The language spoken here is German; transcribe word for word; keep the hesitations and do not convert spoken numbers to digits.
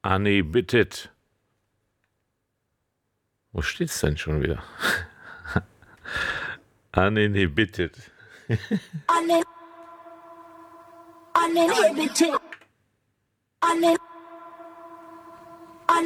Uninhibited. Wo steht's denn schon wieder? Uninhibited. Unin- uninhibited. Unin-